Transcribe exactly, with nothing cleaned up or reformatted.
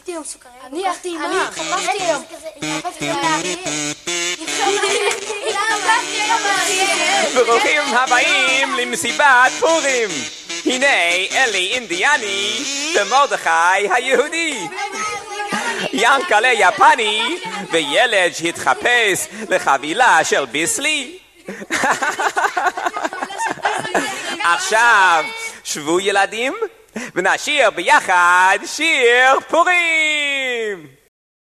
אכלתי היום סוכריה. אני אכלתי מה? אני התחפשתי היום. התחפשתי היום. ברוכים הבאים למסיבת פורים. הנה אלי אינדיאני ומרדכי היהודי. ינקלה יפני וילד שהתחפש לחבילה של ביסלי. עכשיו שבו ילדים ונשיר ביחד שיר פורים.